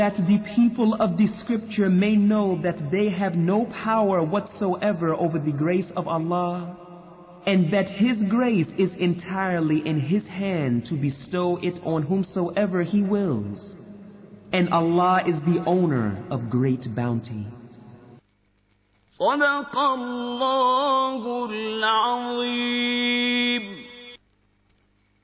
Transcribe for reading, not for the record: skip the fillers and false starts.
that the people of the scripture may know that they have no power whatsoever over the grace of Allah, and that His grace is entirely in His hand to bestow it on whomsoever He wills, and Allah is the owner of great bounty. صدق الله العظيم.